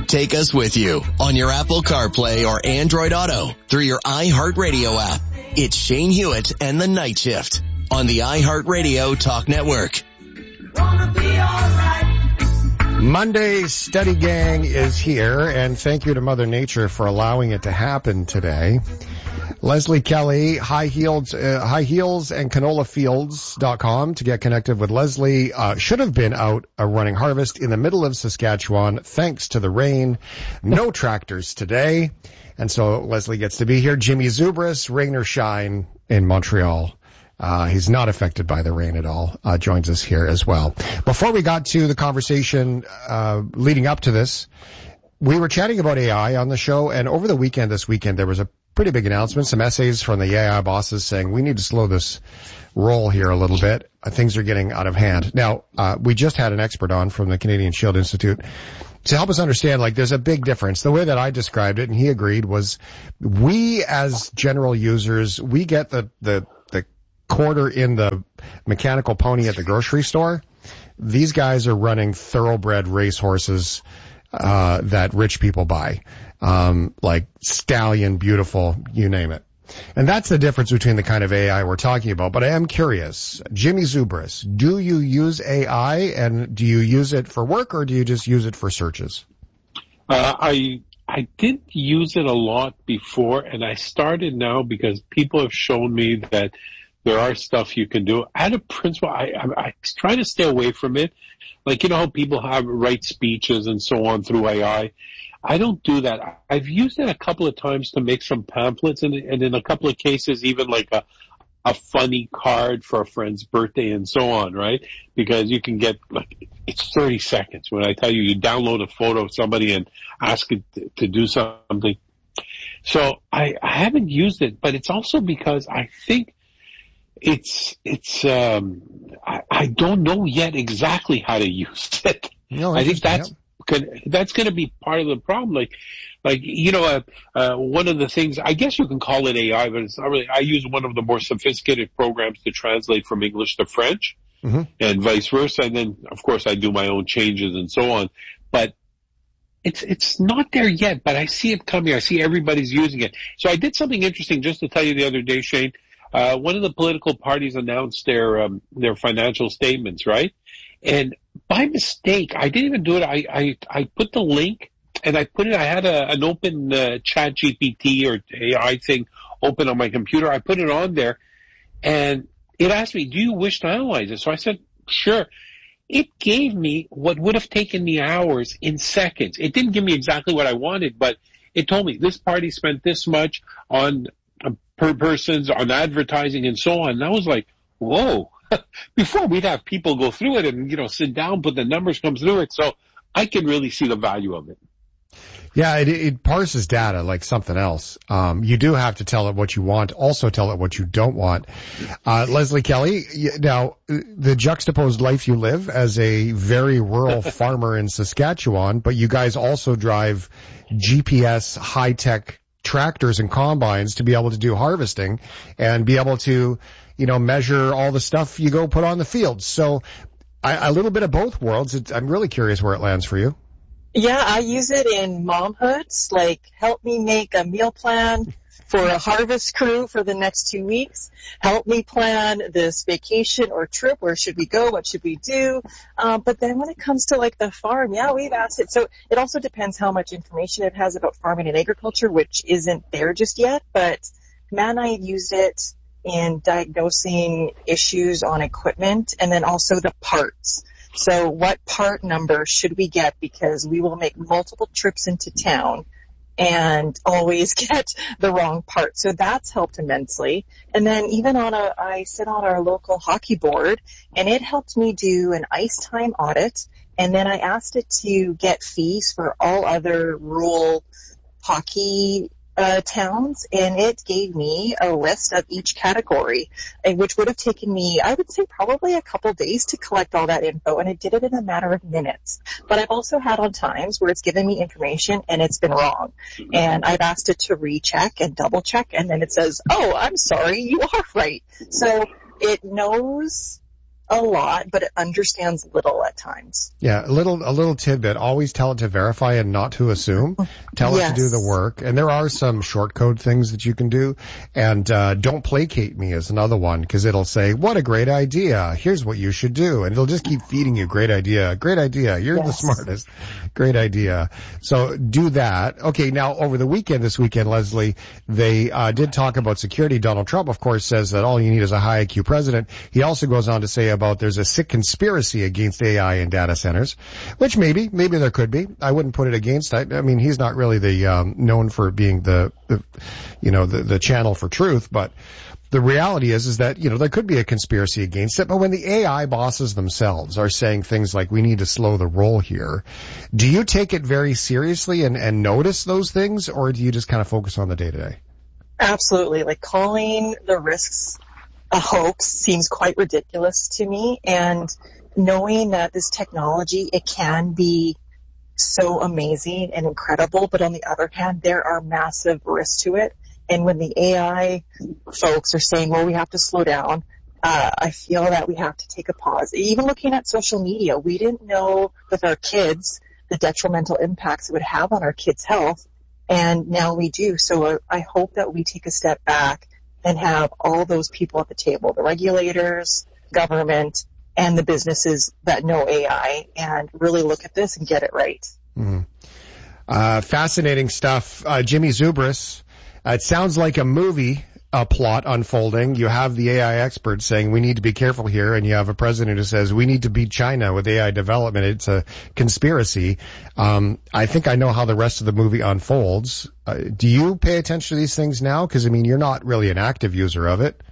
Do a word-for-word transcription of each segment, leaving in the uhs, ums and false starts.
Take us with you on your Apple CarPlay or Android Auto through your iHeartRadio app. It's Shane Hewitt and the Night Shift on the iHeartRadio Talk Network. Gonna be all right. Monday's Study Gang is here, and thank you to Mother Nature for allowing it to happen today. Leslie Kelly, High Heels, uh, High Heels and Canola Fields dot com to get connected with Leslie. Uh, should have been out uh, running harvest in the middle of Saskatchewan, thanks to the rain. No tractors today, and so Leslie gets to be here. Jimmy Zubris, rain or shine in Montreal. Uh, he's not affected by the rain at all, uh, joins us here as well. Before we got to the conversation, uh, leading up to this, we were chatting about A I on the show, and over the weekend, this weekend, there was a pretty big announcement, some essays from the A I bosses saying we need to slow this roll here a little bit. Uh, things are getting out of hand. Now, uh, we just had an expert on from the Canadian Shield Institute to help us understand, like, there's a big difference. The way that I described it, and he agreed, was we as general users, we get the, the, the quarter in the mechanical pony at the grocery store. These guys are running thoroughbred racehorses uh, that rich people buy. Um, like Stallion, Beautiful, you name it. And that's the difference between the kind of A I we're talking about. But I am curious, Jimmy Zubris, do you use A I, and do you use it for work, or do you just use it for searches? Uh, I I did use it a lot before, and I started now because people have shown me that there are stuff you can do. Out of principle, I, I, I try to stay away from it. Like, you know how people have write speeches and so on through A I? I don't do that. I've used it a couple of times to make some pamphlets, and, and in a couple of cases, even like a, a funny card for a friend's birthday and so on, right? Because you can get, like, it's thirty seconds. When I tell you, you download a photo of somebody and ask it to, to do something. So I, I haven't used it, but it's also because I think it's, it's, um, I, I don't know yet exactly how to use it. No, I think that's, yeah. Could, that's going to be part of the problem. Like, like you know, uh, uh, one of the things, I guess you can call it A I, but it's not really. I use one of the more sophisticated programs to translate from English to French, mm-hmm. and vice versa. And then, of course, I do my own changes and so on. But it's it's not there yet. But I see it coming. I see everybody's using it. So I did something interesting just to tell you the other day, Shane. Uh, one of the political parties announced their um, their financial statements, right? And by mistake, I didn't even do it. I, I, I put the link and I put it, I had a, an open uh, Chat G P T or A I thing open on my computer. I put it on there and it asked me, do you wish to analyze it? So I said, sure. It gave me what would have taken me hours in seconds. It didn't give me exactly what I wanted, but it told me this party spent this much on uh, per persons, on advertising and so on. And I was like, whoa. Before we'd have people go through it and, you know, sit down, put the numbers, come through it. So I can really see the value of it. Yeah, it, it parses data like something else. Um, you do have to tell it what you want, also tell it what you don't want. Uh, Leslie Kelly, now, the juxtaposed life you live as a very rural farmer in Saskatchewan, but you guys also drive G P S high-tech tractors and combines to be able to do harvesting and be able to, you know, measure all the stuff you go put on the field. So I, a little bit of both worlds. It's, I'm really curious where it lands for you. Yeah, I use it in momhoods, like help me make a meal plan for a harvest crew for the next two weeks. Help me plan this vacation or trip. Where should we go? What should we do? Um, but then when it comes to like the farm, yeah, we've asked it. So it also depends how much information it has about farming and agriculture, which isn't there just yet. But man, I used it in diagnosing issues on equipment and then also the parts. So what part number should we get, because we will make multiple trips into town and always get the wrong part. So that's helped immensely. And then even on a, I sit on our local hockey board, and it helped me do an ice time audit. And then I asked it to get fees for all other rural hockey Uh, towns, and it gave me a list of each category, which would have taken me, I would say, probably a couple days to collect all that info, and it did it in a matter of minutes. But I've also had on times where it's given me information and it's been wrong, and I've asked it to recheck and double check, and then it says, oh, I'm sorry, you are right. So it knows a lot, but it understands little at times. Yeah, a little, a little tidbit. Always tell it to verify and not to assume. Tell Yes. it to do the work. And there are some short code things that you can do. And, uh, don't placate me is another one, because it'll say, what a great idea. Here's what you should do. And it'll just keep feeding you great idea, great idea. You're Yes. the smartest. Great idea. So do that. Okay. Now over the weekend, this weekend, Leslie, they, uh, did talk about security. Donald Trump, of course, says that all you need is a high I Q president. He also goes on to say about there's a sick conspiracy against A I and data centers, which maybe, maybe there could be. I wouldn't put it against. I, I mean, he's not really the, um, known for being the, the you know, the, the channel for truth, but the reality is, is that, you know, there could be a conspiracy against it, but when the A I bosses themselves are saying things like, we need to slow the roll here, do you take it very seriously and, and notice those things, or do you just kind of focus on the day to day? Absolutely. Like, calling the risks a hoax seems quite ridiculous to me, and knowing that this technology, it can be so amazing and incredible, but on the other hand, there are massive risks to it. And when the A I folks are saying, well, we have to slow down, uh, I feel that we have to take a pause. Even looking at social media, we didn't know with our kids the detrimental impacts it would have on our kids' health, and now we do. So uh, I hope that we take a step back and have all those people at the table, the regulators, government, and the businesses that know A I, and really look at this and get it right. Mm-hmm. Uh, fascinating stuff. Uh, Jimmy Zubris, uh, it sounds like a movie, a plot unfolding. You have the A I experts saying we need to be careful here, and you have a president who says we need to beat China with A I development. It's a conspiracy. Um, I think I know how the rest of the movie unfolds. Uh, do you pay attention to these things now? Because, I mean, you're not really an active user of it.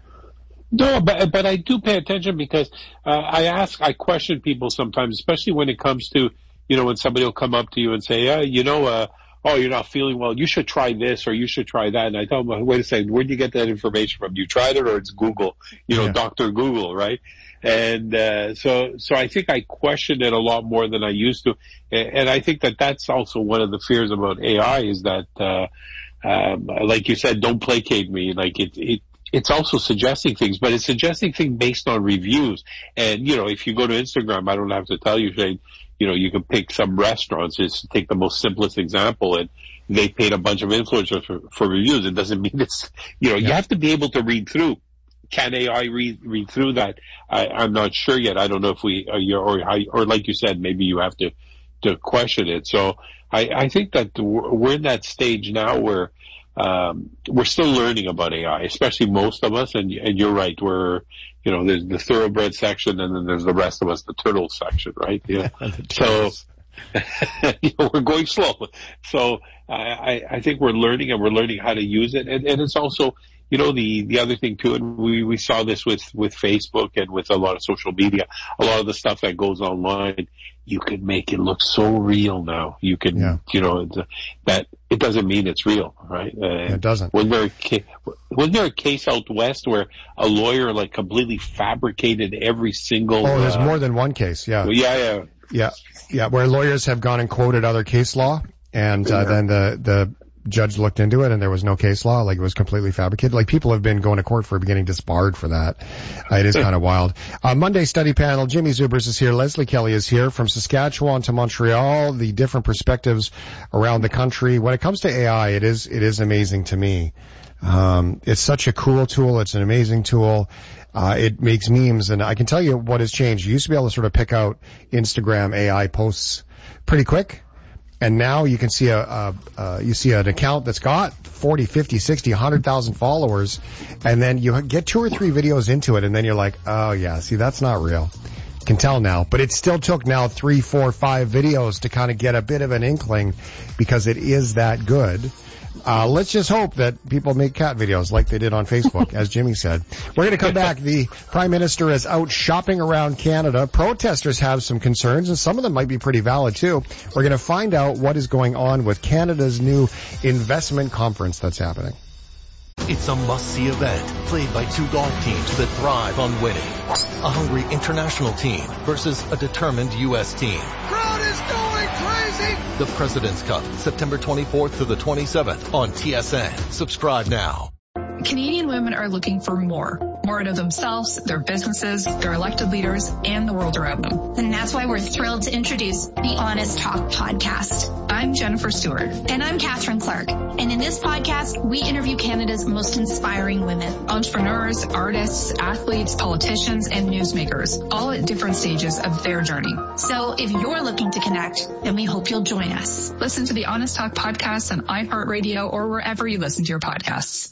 No, but but I do pay attention because uh, I ask, I question people sometimes, especially when it comes to, you know, when somebody will come up to you and say, yeah, you know, uh, oh, you're not feeling well, you should try this or you should try that. And I tell them, wait a second, where did you get that information from? You tried it or it's Google, you know, Yeah. Doctor Google, right? And uh, so so I think I question it a lot more than I used to. And, and I think that that's also one of the fears about A I is that, uh, um, like you said, don't placate me. Like it, it it's also suggesting things, but it's suggesting things based on reviews. And, you know, if you go to Instagram, I don't have to tell you, Shane, you know, you can pick some restaurants, just take the most simplest example, and they paid a bunch of influencers for, for reviews. It doesn't mean it's, you know, Yeah. you have to be able to read through. Can A I read, read through that? I, I'm not sure yet. I don't know if we, or, or, or like you said, maybe you have to, to question it. So I, I think that we're, we're in that stage now where, Um, we're still learning about A I, especially most of us, and, and you're right, we're, you know, there's the thoroughbred section and then there's the rest of us, the turtle section, right? Yeah. So, you know, we're going slow. So I, I think we're learning and we're learning how to use it. And, and it's also, you know, the, the other thing too, and we, we saw this with, with Facebook and with a lot of social media, a lot of the stuff that goes online, you can make it look so real now. You can, Yeah. you know, that it doesn't mean it's real, right? Uh, It doesn't. Wasn't there, a ca- wasn't there a case out west where a lawyer like completely fabricated every single? Oh, there's uh, more than one case. Yeah. Yeah, yeah. Yeah. Yeah. Where lawyers have gone and quoted other case law, and uh, then the, the judge looked into it and there was no case law. Like, it was completely fabricated. Like, people have been going to court for getting disbarred for that. Uh, it is kind of wild. Uh, Monday study panel. Jimmy Zubris is here. Leslie Kelly is here from Saskatchewan to Montreal. The different perspectives around the country. When it comes to A I, it is, it is amazing to me. Um, it's such a cool tool. It's an amazing tool. Uh, it makes memes, and I can tell you what has changed. You used to be able to sort of pick out Instagram A I posts pretty quick. And now you can see a, a, uh, you see an account that's got forty, fifty, sixty, one hundred thousand followers, and then you get two or three videos into it, and then you're like, oh yeah, see, that's not real. You can tell now. But it still took now three, four, five videos to kind of get a bit of an inkling, because it is that good. Uh, let's just hope that people make cat videos like they did on Facebook, as Jimmy said. We're going to come back. The Prime Minister is out shopping around Canada. Protesters have some concerns, and some of them might be pretty valid, too. We're going to find out what is going on with Canada's new investment conference that's happening. It's a must-see event played by two golf teams that thrive on winning. A hungry international team versus a determined U S team. Crowd is going crazy! The President's Cup, September twenty-fourth to the twenty-seventh on T S N. Subscribe now. Canadian women are looking for more. more out of themselves, their businesses, their elected leaders, and the world around them. And that's why we're thrilled to introduce the Honest Talk podcast. I'm Jennifer Stewart. And I'm Catherine Clark. And in this podcast, we interview Canada's most inspiring women. Entrepreneurs, artists, athletes, politicians, and newsmakers, all at different stages of their journey. So if you're looking to connect, then we hope you'll join us. Listen to the Honest Talk podcast on iHeartRadio or wherever you listen to your podcasts.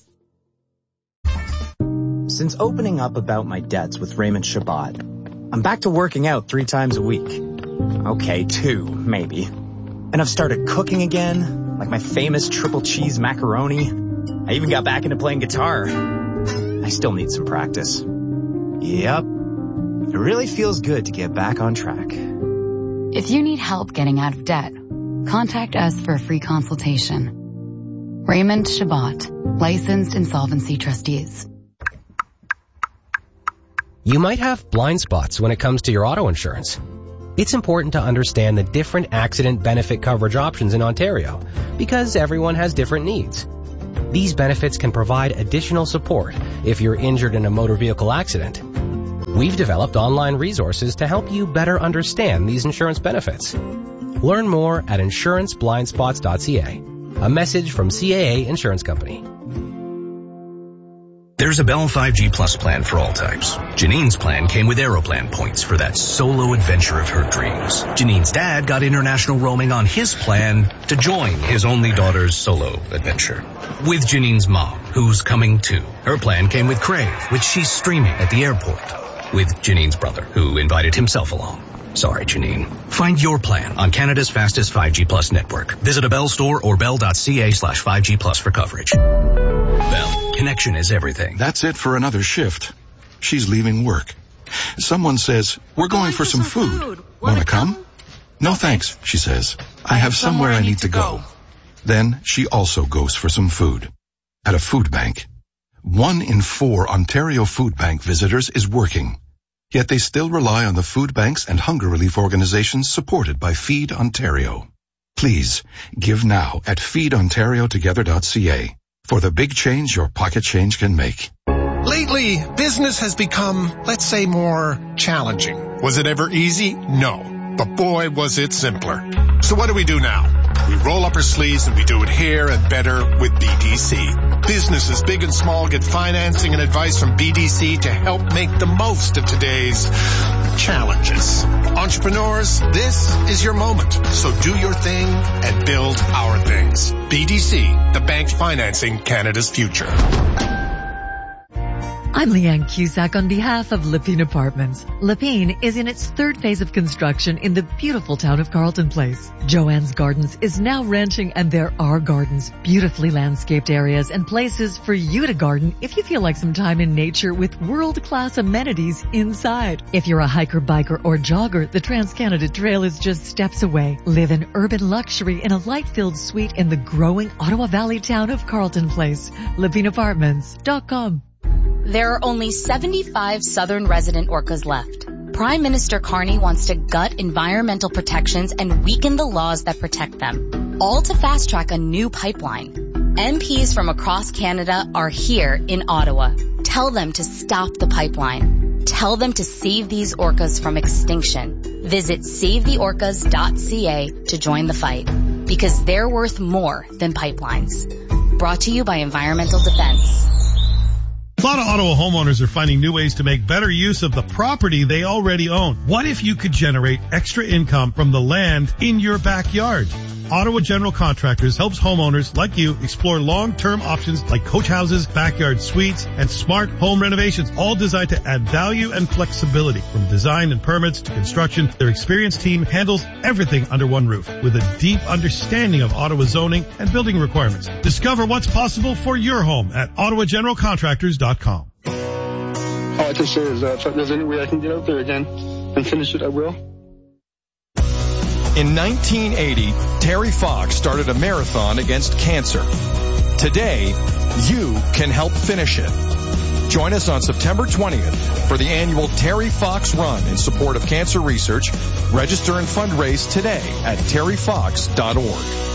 Since opening up about my debts with Raymond Shabbat, I'm back to working out three times a week. Okay, two, maybe. And I've started cooking again, like my famous triple cheese macaroni. I even got back into playing guitar. I still need some practice. Yep. It really feels good to get back on track. If you need help getting out of debt, contact us for a free consultation. Raymond Shabbat, licensed insolvency trustees. You might have blind spots when it comes to your auto insurance. It's important to understand the different accident benefit coverage options in Ontario because everyone has different needs. These benefits can provide additional support if you're injured in a motor vehicle accident. We've developed online resources to help you better understand these insurance benefits. Learn more at insurance blind spots dot c a. A message from C A A Insurance Company. There's a Bell five G Plus plan for all types. Janine's plan came with Aeroplan points for that solo adventure of her dreams. Janine's dad got international roaming on his plan to join his only daughter's solo adventure. With Janine's mom, who's coming too. Her plan came with Crave, which she's streaming at the airport. With Janine's brother, who invited himself along. Sorry, Janine. Find your plan on Canada's fastest five G Plus network. Visit a Bell store or bell.ca slash 5G Plus for coverage. Bell, connection is everything. That's it for another shift. She's leaving work. Someone says, we're going for some food. Want to come? No thanks, she says. I have somewhere I need to go. Then she also goes for some food. At a food bank. One in four Ontario Food Bank visitors is working. Yet they still rely on the food banks and hunger relief organizations supported by Feed Ontario. Please, give now at feed ontario together dot c a for the big change your pocket change can make. Lately, business has become, let's say, more challenging. Was it ever easy? No. But boy, was it simpler. So what do we do now? We roll up our sleeves and we do it here and better with B D C. Businesses big and small get financing and advice from B D C to help make the most of today's challenges. Entrepreneurs, this is your moment. So do your thing and build our things. B D C, the bank financing Canada's future. I'm Leanne Cusack on behalf of Lepine Apartments. Lepine is in its third phase of construction in the beautiful town of Carleton Place. Joanne's Gardens is now renting, and there are gardens, beautifully landscaped areas, and places for you to garden if you feel like some time in nature with world-class amenities inside. If you're a hiker, biker, or jogger, the Trans-Canada Trail is just steps away. Live in urban luxury in a light-filled suite in the growing Ottawa Valley town of Carleton Place. lepine apartments dot com. There are only seventy-five southern resident orcas left. Prime Minister Carney wants to gut environmental protections and weaken the laws that protect them, all to fast-track a new pipeline. M Ps from across Canada are here in Ottawa. Tell them to stop the pipeline. Tell them to save these orcas from extinction. Visit save the orcas dot c a to join the fight, because they're worth more than pipelines. Brought to you by Environmental Defense. A lot of Ottawa homeowners are finding new ways to make better use of the property they already own. What if you could generate extra income from the land in your backyard? Ottawa General Contractors helps homeowners like you explore long-term options like coach houses, backyard suites, and smart home renovations, all designed to add value and flexibility. From design and permits to construction, their experienced team handles everything under one roof with a deep understanding of Ottawa zoning and building requirements. Discover what's possible for your home at ottawa general contractors dot com. All I can say is uh, if there's any way I can get out there again and finish it, I will. In nineteen eighty, Terry Fox started a marathon against cancer. Today, you can help finish it. Join us on September twentieth for the annual Terry Fox Run in support of cancer research. Register and fundraise today at terry fox dot org.